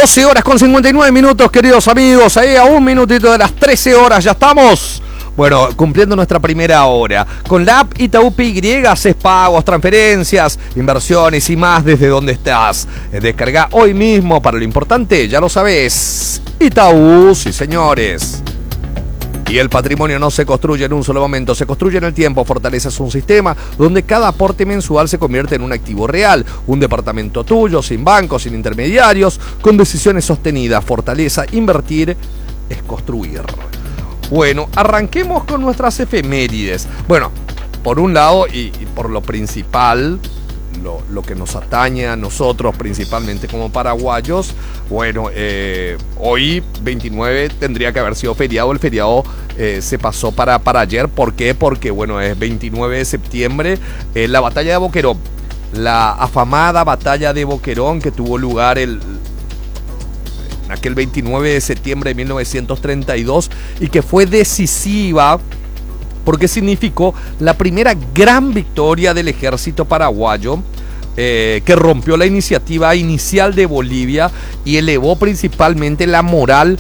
12 horas con 59 minutos, queridos amigos. Ahí a un minutito de las 13 horas ya estamos. Bueno, cumpliendo nuestra primera hora. Con la app Itaú PY haces pagos, transferencias, inversiones y más desde donde estás. Descarga hoy mismo. Para lo importante, ya lo sabes. Itaú, sí señores. Y el patrimonio no se construye en un solo momento, se construye en el tiempo. Fortaleces un sistema donde cada aporte mensual se convierte en un activo real. Un departamento tuyo, sin bancos, sin intermediarios, con decisiones sostenidas. Fortaleza, invertir es construir. Bueno, arranquemos con nuestras efemérides. Bueno, por un lado y por lo principal, lo que nos atañe a nosotros principalmente como paraguayos, bueno, hoy 29 tendría que haber sido feriado. El feriado se pasó para ayer. ¿Por qué? Porque bueno, es 29 de septiembre, la batalla de Boquerón, la afamada batalla de Boquerón que tuvo lugar en aquel 29 de septiembre de 1932 y que fue decisiva porque significó la primera gran victoria del ejército paraguayo, que rompió la iniciativa inicial de Bolivia y elevó principalmente la moral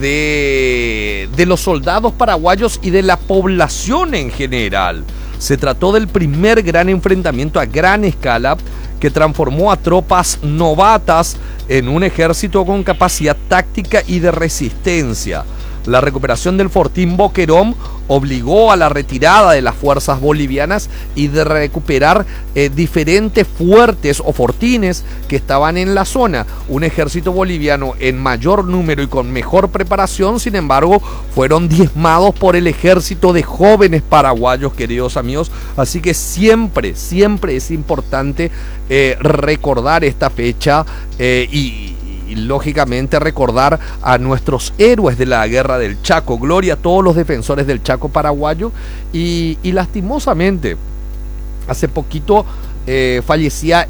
de los soldados paraguayos y de la población en general. Se trató del primer gran enfrentamiento a gran escala que transformó a tropas novatas en un ejército con capacidad táctica y de resistencia. La recuperación del fortín Boquerón obligó a la retirada de las fuerzas bolivianas y de recuperar diferentes fuertes o fortines que estaban en la zona. Un ejército boliviano en mayor número y con mejor preparación, sin embargo, fueron diezmados por el ejército de jóvenes paraguayos, queridos amigos. Así que siempre es importante recordar esta fecha y lógicamente recordar a nuestros héroes de la guerra del Chaco. Gloria a todos los defensores del Chaco paraguayo. Y lastimosamente, hace poquito fallecía